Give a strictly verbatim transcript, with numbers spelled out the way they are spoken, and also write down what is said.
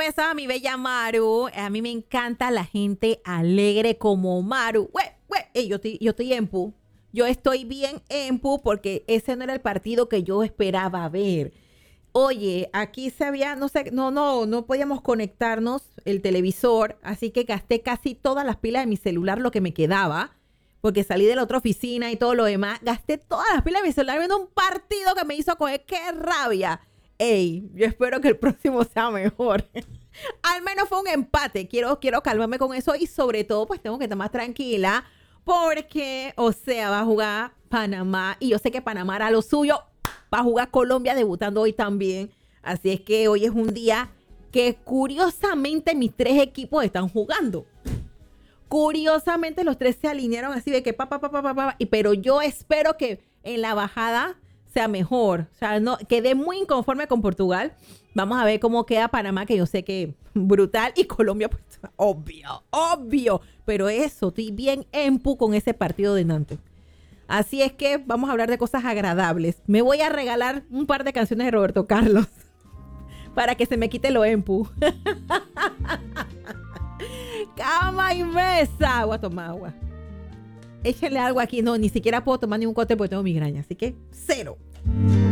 besado a mi bella Maru. A mí me encanta la gente alegre como Maru. Güey, güey, ey, yo estoy, yo estoy en pu. Yo estoy bien en pu porque ese no era el partido que yo esperaba ver. Oye, aquí se había, no sé, no, no, no podíamos conectarnos el televisor, así que gasté casi todas las pilas de mi celular, lo que me quedaba, porque salí de la otra oficina y todo lo demás. Gasté todas las pilas de mi celular viendo un partido que me hizo coger. ¡Qué rabia! Ey, yo espero que el próximo sea mejor. Al menos fue un empate. Quiero, quiero calmarme con eso y sobre todo, pues tengo que estar más tranquila porque, o sea, va a jugar Panamá y yo sé que Panamá hará lo suyo. Va a jugar Colombia debutando hoy también. Así es que hoy es un día que curiosamente mis tres equipos están jugando. Curiosamente los tres se alinearon así de que pa, pa, pa, pa, pa, pa, y pero yo espero que en la bajada sea mejor. O sea, no, quedé muy inconforme con Portugal. Vamos a ver cómo queda Panamá, que yo sé que brutal. Y Colombia, pues, obvio, obvio. Pero eso, estoy bien empu con ese partido de Nantes. Así es que vamos a hablar de cosas agradables. Me voy a regalar un par de canciones de Roberto Carlos para que se me quite lo empu. Cama y mesa. Voy a tomar agua. Échenle algo aquí. No, ni siquiera puedo tomar ningún cote porque tengo migraña. Así que cero.